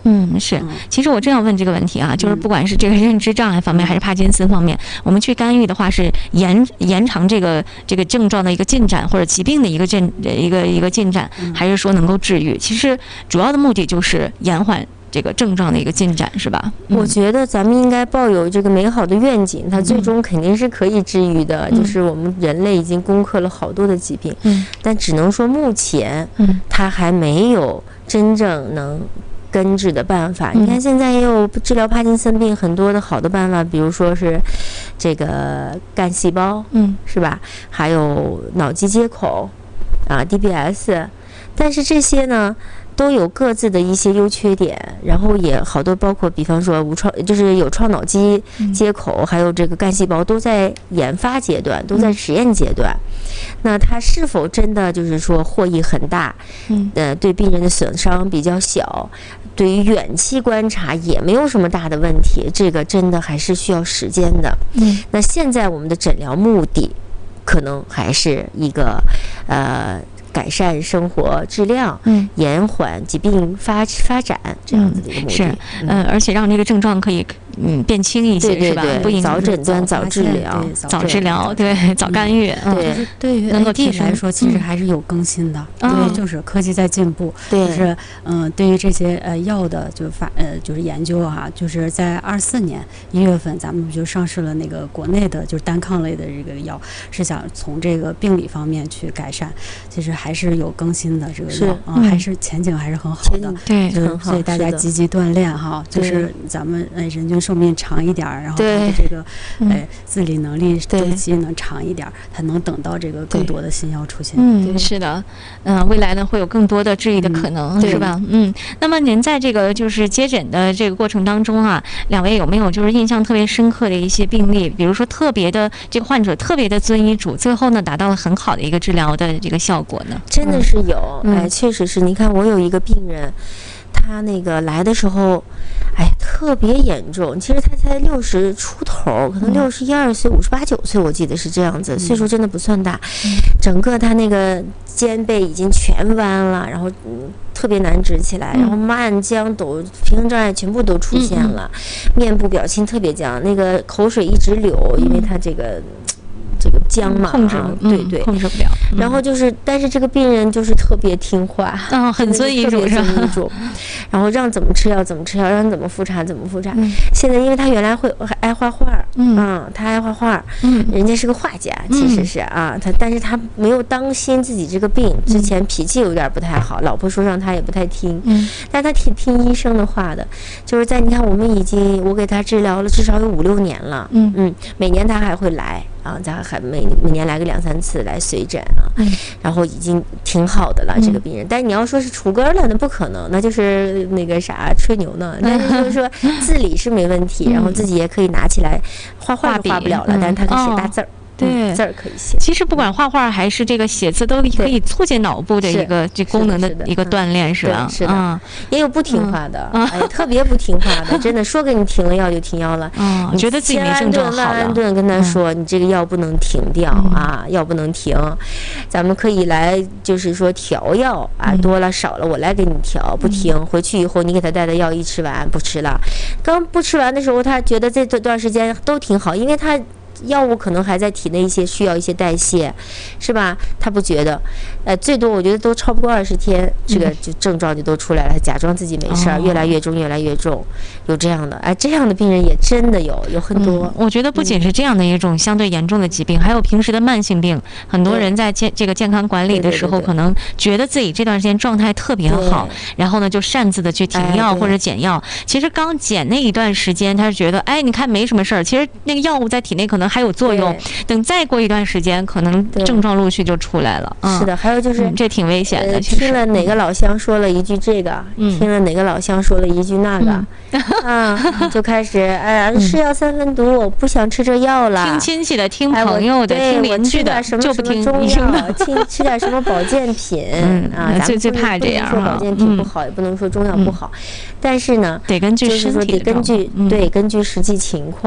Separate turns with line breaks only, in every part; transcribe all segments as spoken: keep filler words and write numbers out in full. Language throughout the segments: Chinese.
嗯，是。其实我正要问这个问题啊，就是不管是这个认知障碍方面，还是帕金森方面，我们去干预的话，是延延长这个这个症状的一个进展，或者疾病的一个进一个一个进展，还是说能够治愈？其实主要的目的就是延缓这个症状的一个进展，是吧？
嗯、我觉得咱们应该抱有这个美好的愿景，它最终肯定是可以治愈的。嗯、就是我们人类已经攻克了好多的疾病，嗯，但只能说目前，嗯，它还没有真正能根治的办法。你看现在也有治疗帕金森病很多的好的办法，比如说是这个干细胞，嗯，是吧？还有脑机接口啊 D B S， 但是这些呢都有各自的一些优缺点，然后也好多包括比方说无创就是有创脑机接口、嗯、还有这个干细胞都在研发阶段，都在实验阶段、嗯、那它是否真的就是说获益很大，嗯呃对病人的损伤比较小，对于远期观察也没有什么大的问题，这个真的还是需要时间的。嗯那现在我们的诊疗目的可能还是一个呃改善生活质量，嗯，延缓疾病发发展这样子的一个目的。
是，嗯，而且让这个症状可以嗯变轻一些，
对对对
是吧？不影
早诊断、早治疗、
早治疗，对，早干预。
嗯、对，对于 A D 来说，其实还是有更新的，因为就是科技在进步。
对，
就是嗯，对于这些呃药的就发呃就是研究啊，就是在二四年一月份，咱们就上市了那个国内的就是单抗类的这个药，是想从这个病理方面去改善，其实还是有更新的这个药啊、嗯，还是前景还是很好的。
对，
就是所以大家积极锻炼哈，就是咱们呃人均寿命长一点，然后这个呃自理能力周期能长一点，才能等到这个更多的新药出现。
嗯，是的，嗯、呃，未来呢会有更多的治愈的可能，嗯、是吧？嗯，那么您在这个就是接诊的这个过程当中啊，两位有没有就是印象特别深刻的一些病例？比如说特别的这个患者特别的遵医嘱，最后呢达到了很好的一个治疗的这个效果呢？
真的是有，嗯、哎，确实是。你看，我有一个病人，他那个来的时候，哎，特别严重。其实他才六十出头，可能六十一二岁、五十八九岁，我记得是这样子，岁数真的不算大。整个他那个肩背已经全弯了，然后嗯特别难直起来，然后慢僵抖、平衡障碍全部都出现了，面部表情特别僵，那个口水一直流，因为他这个。这个僵嘛，
控制、
啊、对对，
控制不了。
嗯、然后就是，但是这个病人就是特别听话，
嗯、哦，很遵医嘱是吧？
遵医嘱，然后让怎么吃药怎么吃药，让怎么复查怎么复查。嗯、现在因为他原来会爱画画，嗯，啊、他爱画画，嗯，人家是个画家，其实是啊，他但是他没有当心自己这个病，之前脾气有点不太好，老婆说让他也不太听，嗯，但他挺听医生的话的，就是在你看我们已经我给他治疗了至少有五六年了，嗯嗯，每年他还会来。啊，咱还每每年来个两三次来随诊啊，嗯、然后已经挺好的了、嗯、这个病人。但是你要说是除根了，那不可能，那就是那个啥吹牛呢。但是就是说自理是没问题，嗯、然后自己也可以拿起来画画都画不了了，嗯、但是他可以写大字儿。哦
对、
嗯，字儿可以写。
其实不管画画还是这个写字，都可以促进脑部的一个这功能的一个锻炼，是吧？
是的，嗯、也有不听话的，嗯、哎，特别不听话的，真的说给你停了药就停药了。
嗯，你觉得自己没症状好了，
万安顿跟他说，嗯、你这个药不能停掉啊，药不能停，咱们可以来就是说调药啊，多了少了我来给你调，不停。回去以后你给他带的药一吃完不吃了，刚不吃完的时候他觉得这段时间都挺好，因为他。药物可能还在体内一些需要一些代谢，是吧？他不觉得，呃，最多我觉得都超不过二十天，这个就症状就都出来了，假装自己没事儿，越来越重，越来越重，有这样的，哎，这样的病人也真的有，有很多。
嗯、我觉得不仅是这样的一种相对严重的疾病，嗯、还有平时的慢性病，很多人在健这个健康管理的时候，可能觉得自己这段时间状态特别好，然后呢就擅自的去停药、哎、或者减药。其实刚减那一段时间，他是觉得，哎，你看没什么事儿，其实那个药物在体内可能还有作用，等再过一段时间，可能症状陆续就出来了。嗯、
是的，还有就是、
嗯、这挺危险的。
呃、听了哪个老乡说了一句这个，嗯、听了哪个老乡说了一句那个，嗯、啊，就开始哎呀，是药三分毒，我不想吃这药了。
听亲戚的，听朋友的，
哎、
听邻居的，就不听医生的。
听吃点什么保健品，嗯啊，
最最怕这样。
说保健品不好，嗯、也不能说中药不好，嗯、但是呢，
得根据身体
就是说得根据、嗯、对根据实际情况。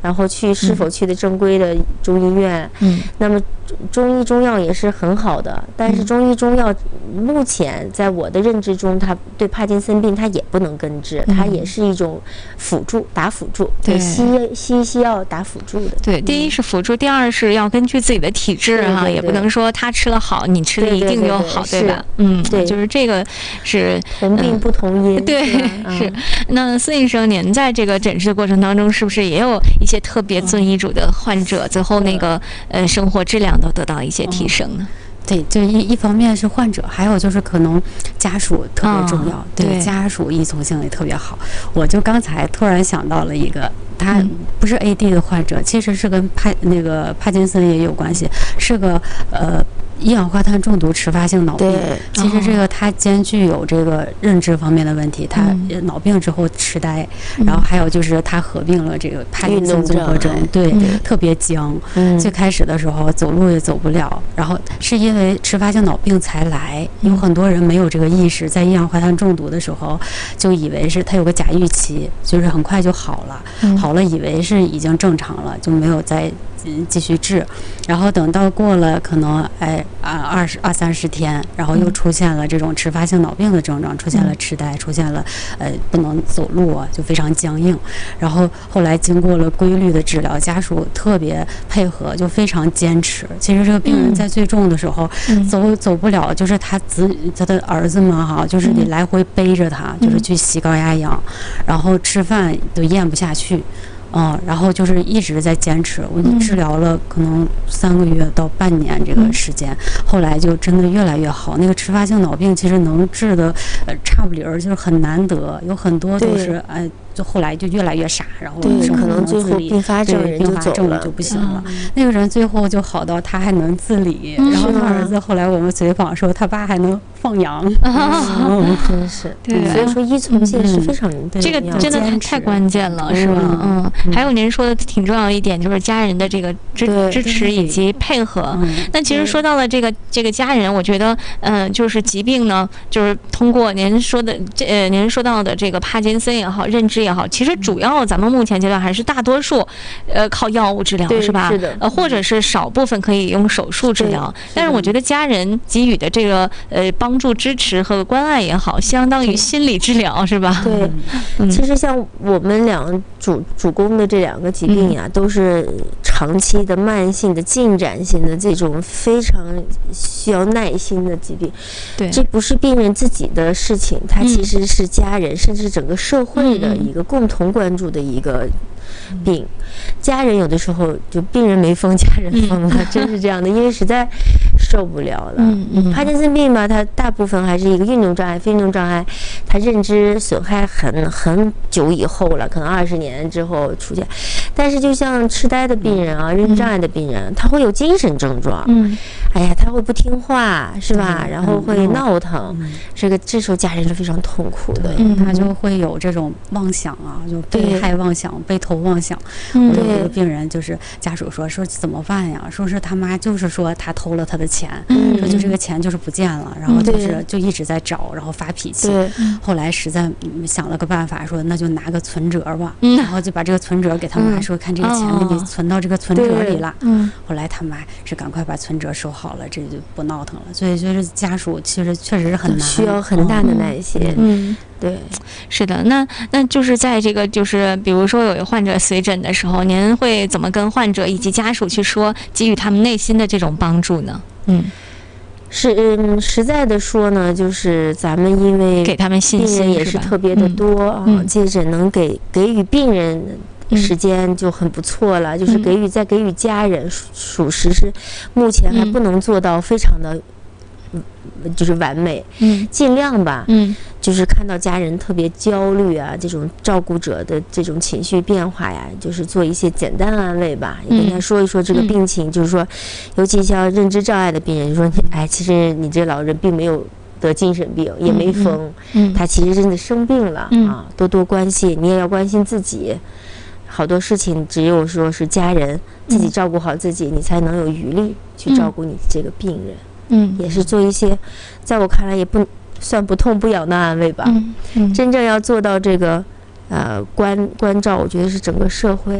然后去是否去的正规的中医院。嗯，那么中医中药也是很好的，但是中医中药目前在我的认知中，它对帕金森病它也不能根治，它也是一种辅助，打辅助，对西西医西药打辅助的。
对，第一是辅助，第二是要根据自己的体质哈，也不能说他吃了好，你吃的一定就好，对吧？嗯，对，就是这个是
同病不同因。
对，是。那孙医生，您在这个诊治的过程当中，是不是也有一些特别遵医嘱的患者，最后那个呃生活质量都得到一些提升呢？
对，就一一方面是患者，还有就是可能家属特别重要，哦、对, 对家属依从性也特别好。我就刚才突然想到了一个，他不是 A D 的患者，嗯、其实是跟帕那个帕金森也有关系，是个呃。一氧化碳中毒迟发性脑病，其实这个它兼具有这个认知方面的问题，它脑病之后痴呆，嗯、然后还有就是它合并了这个帕金森综合征，对，嗯、特别僵。嗯、最开始的时候走路也走不了，然后是因为迟发性脑病才来，有很多人没有这个意识，在一氧化碳中毒的时候就以为是他有个假预期，就是很快就好了，嗯、好了以为是已经正常了，就没有再继续治，然后等到过了可能哎啊二十二三十天，然后又出现了这种迟发性脑病的症状，出现了痴呆，出现了呃不能走路啊，就非常僵硬。然后后来经过了规律的治疗，家属特别配合，就非常坚持。其实这个病人在最重的时候，嗯、走走不了，就是他子他的儿子们哈，就是得来回背着他，嗯、就是去吸高压氧，然后吃饭都咽不下去。嗯，然后就是一直在坚持，我治疗了可能三个月到半年这个时间，嗯、后来就真的越来越好。那个迟发性脑病其实能治的，呃，差不离儿，就是很难得，有很多都是哎。就后来就越来越傻，然后
可能最后并发症人
并发症就不行了。嗯、那个人最后就好到他还能自理，嗯、然后他儿子后来我们随访说他爸还能放羊，
嗯、真是。对，所以说依从性是非常重要的，
这个真的太太关键了，是吧？嗯，还有您说的挺重要的一点就是家人的这个支支持以及配合。那其实说到了这个这个家人，我觉得嗯，就是疾病呢，就是通过您说的这呃您说到的这个帕金森也好，认知也好，其实主要咱们目前阶段还是大多数，呃，靠药物治疗是吧？
是的。
呃，或者是少部分可以用手术治疗。但是我觉得家人给予的这个呃帮助、支持和关爱也好，相当于心理治疗是吧？
对。嗯、其实像我们两主主攻的这两个疾病呀、啊，嗯、都是长期的、慢性的、进展性的这种非常需要耐心的疾病。
对。
这不是病人自己的事情，它其实是家人、嗯、甚至整个社会的一个。一个共同关注的一个病，家人有的时候就病人没疯，家人疯了，嗯、真是这样的，因为实在受不了了。嗯嗯、帕金森病吧，它大部分还是一个运动障碍，非运动障碍，它认知损害很很久以后了，可能二十年之后出现。但是就像痴呆的病人啊，认知障碍的病人，他会有精神症状。嗯，哎呀，他会不听话，是吧？然后会闹腾，嗯、这个这时候家人是非常痛苦的，
嗯、他就会有这种妄想啊，就被害妄想、被投妄想。嗯、我有一个病人，就是家属说说怎么办呀？说是他妈就是说他偷了他的钱，嗯、说就这个钱就是不见了，然后就是就一直在找，然后发脾气。后来实在想了个办法，说那就拿个存折吧，嗯、然后就把这个存折给他妈说，看这个钱给你存到这个存折里了。嗯、后来他妈是赶快把存折收好了，这就不闹腾了。所以就是家属其实确实是很难，
需要很大的耐心。嗯，对，
是的。那那就是在这个就是比如说有一个患者随诊的时候，您会怎么跟患者以及家属去说，给予他们内心的这种帮助呢？嗯。
是嗯，实在的说呢，就是咱们因为
给他们信心，
病人也是特别的多啊，嗯、接诊能给给予病人时间就很不错了，嗯、就是给予再给予家人，属实是目前还不能做到非常的。嗯就是完美，嗯，尽量吧，嗯，就是看到家人特别焦虑啊，这种照顾者的这种情绪变化呀，就是做一些简单安慰吧，也跟他说一说这个病情，嗯、就是说，尤其像认知障碍的病人，就说，哎，其实你这老人并没有得精神病，也没疯，嗯，他其实真的生病了，嗯、啊，多多关心，你也要关心自己，好多事情只有说是家人自己照顾好自己，嗯、你才能有余力去照顾你这个病人。嗯，也是做一些，在我看来也不算不痛不痒的安慰吧。嗯嗯、真正要做到这个，呃，关关照，我觉得是整个社会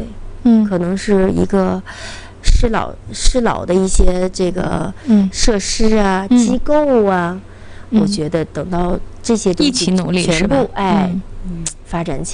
嗯，可能是一个适老适老的一些这个设施啊、嗯、机构啊、嗯，我觉得等到这些东西
一起努力，
全部哎、
嗯、
发展起来。